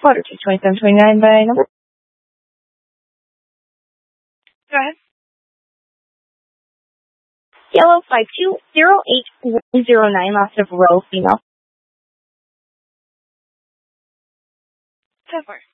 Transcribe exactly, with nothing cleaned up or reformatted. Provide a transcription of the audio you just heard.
Water to twenty-seven twenty-nine by number. Go ahead. Yellow five two zero eight one zero nine, loss of row female. ten four.